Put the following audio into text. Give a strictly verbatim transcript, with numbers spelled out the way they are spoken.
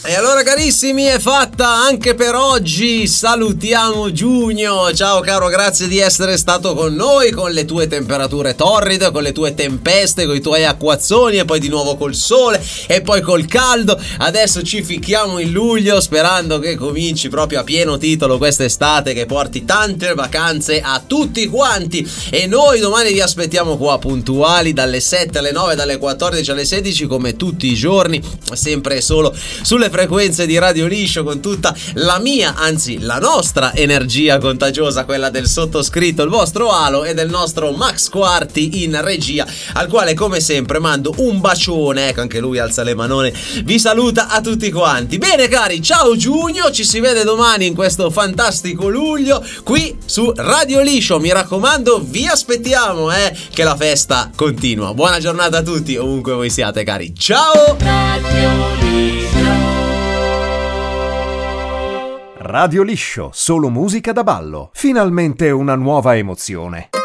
E allora carissimi, è fatta anche per oggi. Salutiamo Giugno. Ciao caro, grazie di essere stato con noi, con le tue temperature torride, con le tue tempeste, con i tuoi acquazzoni, e poi di nuovo col sole e poi col caldo. Adesso ci ficchiamo in luglio, sperando che cominci proprio a pieno titolo quest'estate, che porti tante vacanze a tutti quanti. E noi domani vi aspettiamo qua puntuali dalle sette alle nove, dalle quattordici alle sedici, come tutti i giorni, sempre e solo sulle frequenze di Radio Liscio, con tutta la mia, anzi la nostra energia contagiosa, quella del sottoscritto, il vostro Alo, e del nostro Max Quarti in regia, al quale come sempre mando un bacione. Ecco, anche lui alza le manone, vi saluta a tutti quanti. Bene cari, ciao Giugno, ci si vede domani in questo fantastico luglio qui su Radio Liscio. Mi raccomando, vi aspettiamo, eh, che la festa continua. Buona giornata a tutti, ovunque voi siate cari. Ciao! Radio Liscio. Radio Liscio, solo musica da ballo. Finalmente una nuova emozione.